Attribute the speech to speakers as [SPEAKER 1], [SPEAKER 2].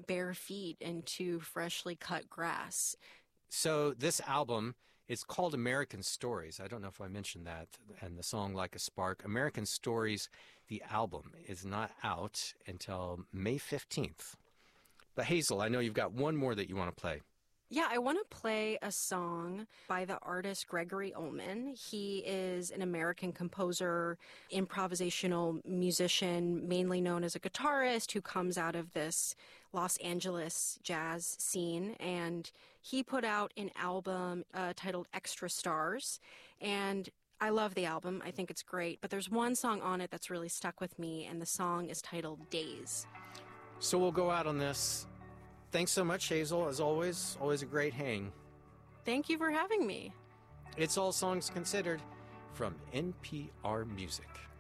[SPEAKER 1] bare feet into freshly cut grass.
[SPEAKER 2] So this album is called American Stories. I don't know if I mentioned that. And the song Like a Spark. American Stories, the album, is not out until May 15th. But Hazel, I know you've got one more that you want to play.
[SPEAKER 1] Yeah, I want to play a song by the artist Gregory Ullman. He is an American composer, improvisational musician, mainly known as a guitarist who comes out of this Los Angeles jazz scene. And he put out an album titled Extra Stars. And I love the album. I think it's great. But there's one song on it that's really stuck with me, and the song is titled Days.
[SPEAKER 2] So we'll go out on this. Thanks so much, Hazel. As always a great hang.
[SPEAKER 1] Thank you for having me.
[SPEAKER 2] It's All Songs Considered from NPR Music.